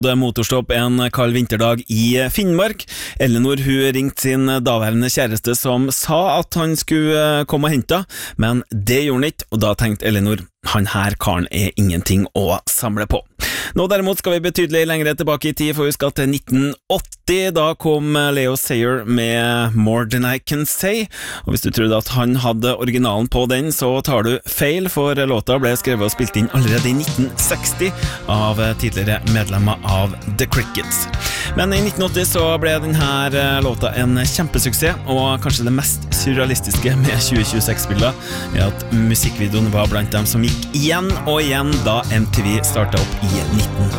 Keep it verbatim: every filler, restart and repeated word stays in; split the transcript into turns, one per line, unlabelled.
Motorstopp en kald vinterdag i Finnmark. Elinor hun ringte sin daværende kjæreste som sa at han skulle komme og hente, men det gjorde han ikke, og da tenkte Elinor, han her karen er ingenting å samle på. Nå derimot skal vi betydelig lengre tilbake i tid, for vi skal til nitten åtti, da kom Leo Sayer med More Than I Can Say, og hvis du trodde at han hadde originalen på den, så tar du feil, for låta ble skrevet og spilt inn allerede i nitten seksti av tidligere medlemmer av The Crickets. Men i nitten åtti så ble denne låta en kjempesuksess, og kanskje det mest surrealistiske med tjue tjueseks-bildet er at musikkvideoen var blant dem som gikk igjen og igjen da M T V startet opp i nitten